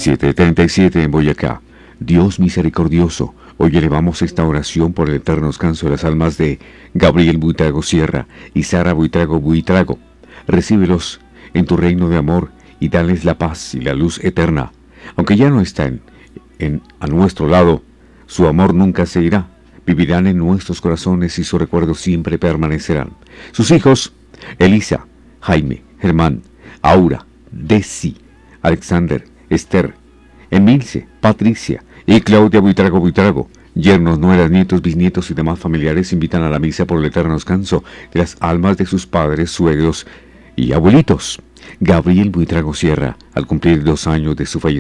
7:37 en Boyacá. Dios misericordioso, hoy elevamos esta oración por el eterno descanso de las almas de Gabriel Buitrago Sierra y Sara Buitrago Buitrago. Recíbelos en tu reino de amor y dales la paz y la luz eterna. Aunque ya no están a nuestro lado, su amor nunca se irá. Vivirán en nuestros corazones y su recuerdo siempre permanecerán. Sus hijos, Elisa, Jaime, Germán, Aura, Desi, Alexander, Esther, Emilce, Patricia y Claudia Buitrago Buitrago, yernos, nueras, nietos, bisnietos y demás familiares invitan a la misa por el eterno descanso de las almas de sus padres, suegros y abuelitos. Gabriel Buitrago Sierra, al cumplir 2 años de su fallecimiento,